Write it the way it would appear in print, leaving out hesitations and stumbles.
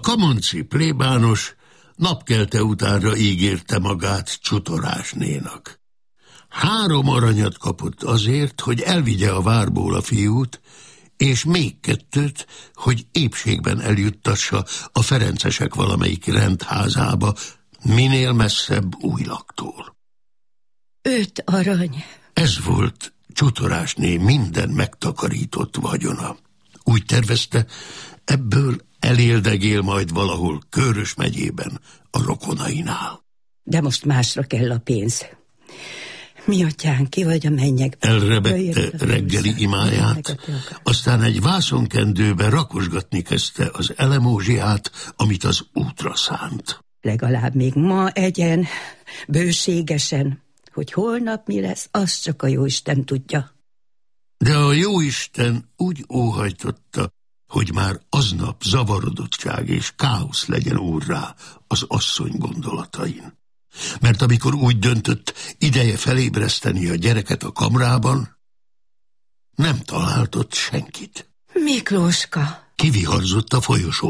kamonci plébános napkelte utánra ígérte magát csutorásnénak. 3 aranyat kapott azért, hogy elvigye a várból a fiút, és még 2, hogy épségben eljuttassa a ferencesek valamelyik rendházába, minél messzebb Újlaktól. 5 arany. Ez volt csutorásné minden megtakarított vagyona. Úgy tervezte, ebből eléldegél majd valahol Kőrös megyében a rokonainál. De most másra kell a pénz. Mi atyán, ki vagy a mennyekben? Elrebette reggeli imáját, aztán egy vászonkendőbe rakosgatni kezdte az elemózsiát, amit az útra szánt. Legalább még ma egyen, bőségesen, hogy holnap mi lesz, azt csak a jóisten tudja. De a jóisten úgy óhajtotta, hogy már aznap zavarodottság és káosz legyen úrrá az asszony gondolatain. Mert amikor úgy döntött, ideje felébreszteni a gyereket a kamrában, nem talált ott senkit. Miklóska! Kiviharzott a folyosón.